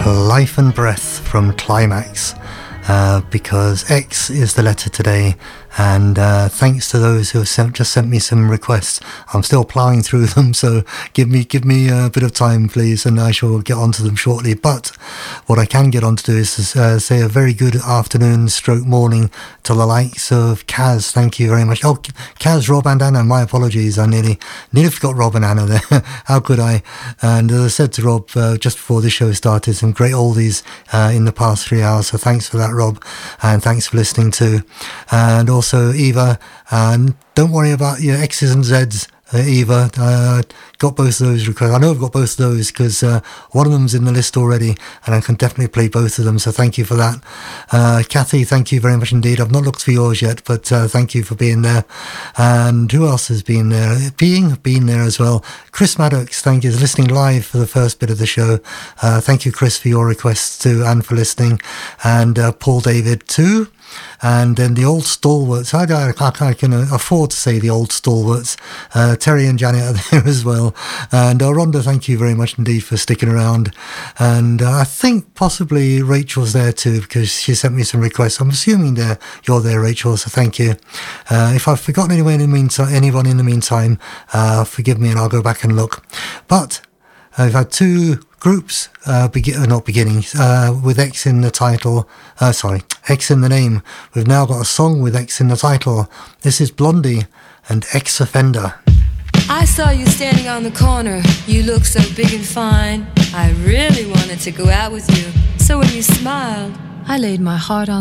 Life and Breath from Climax, because X is the letter today, and thanks to those who have just sent me some requests. I'm still ploughing through them, so give me a bit of time, please, and I shall get onto them shortly. But what I can get on to do is say a very good afternoon stroke morning to the likes of Kaz. Thank you very much. Oh, Kaz, Rob and Anna, my apologies. I nearly forgot Rob and Anna there. How could I? And as I said to Rob just before the show started, some great oldies in the past 3 hours. So thanks for that, Rob. And thanks for listening too. And also Eva, don't worry about your X's and Z's. Eva, got both of those requests. I know I've got both of those because one of them's in the list already, and I can definitely play both of them, so thank you for that. Kathy, thank you very much indeed. I've not looked for yours yet, but thank you for being there. And who else has been there? Been there as well. Chris Maddox, thank you, is listening live for the first bit of the show. Thank you, Chris, for your requests too, and for listening. And Paul David too. And then the old stalwarts, I can afford to say the old stalwarts, Terry and Janet are there as well. And Rhonda, thank you very much indeed for sticking around. And I think possibly Rachel's there too, because she sent me some requests. I'm assuming you're there, Rachel, so thank you. If I've forgotten anyone in the meantime, forgive me and I'll go back and look. But I've had two groups, with X in the title, X in the name. We've now got a song with X in the title. This is Blondie and Ex-Offender. I saw you standing on the corner. You look so big and fine. I really wanted to go out with you. So when you smiled, I laid my heart on